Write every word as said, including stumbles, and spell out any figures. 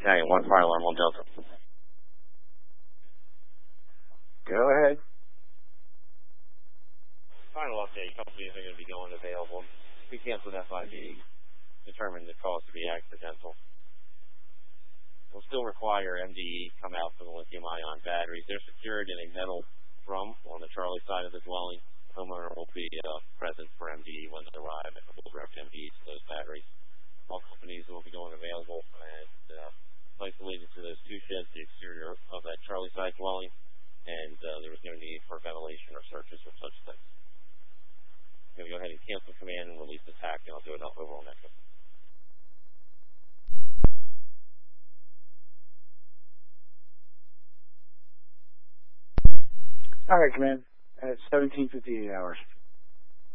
Battalion, one fire alarm on Delta. Go ahead. Final update, companies are going to be going available. We canceled F I B, determined the cause to be accidental. We'll still require M D E come out for the lithium-ion batteries. They're secured in a metal drum on the Charlie side of the dwelling. The homeowner will be uh, present for M D E when they arrive, and we'll direct M D E to those batteries. All companies will be going available and uh, isolated to those two sheds, the exterior of that Charlie side dwelling, and uh, there was no need for ventilation or searches or such things. I'm going to go ahead and cancel command and release the T A C, and I'll do it over on Echo. All right, command. At seventeen fifty-eight hours.